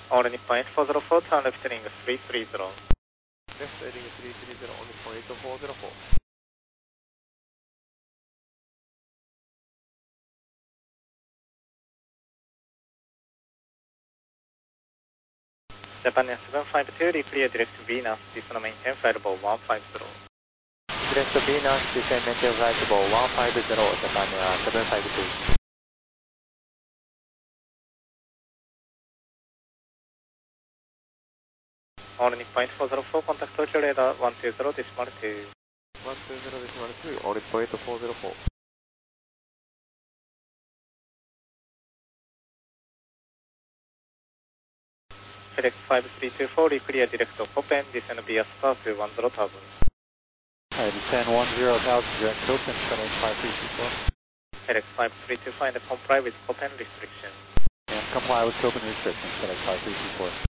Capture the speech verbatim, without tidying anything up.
All Nippon eight four zero four, turn left heading three three zero. Left heading three three zero, Nippon eight four zero four. Japan Air seven five two, reclear direct Venus, descend maintain flightable one five zero. Direct Venus, descend maintain flightable one five zero, Japan Air seven five two. All Nippon eight four zero four, contact Tokyo radar one two zero decimal two. one two zero decimal two, all Nippon eight four zero four. FedEx five three two four, reclear direct Koppen, descend via star to one zero thousand. Hi, descend one zero thousand, direct Koppen, FedEx five three two four. FedEx five three two four, and comply with Koppen restrictions. And comply with Koppen restrictions, FedEx five three two four.